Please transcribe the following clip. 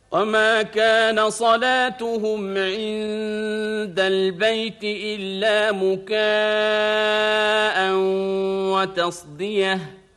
وما كان صلاتهم عند البيت إلا مكاء وتصديه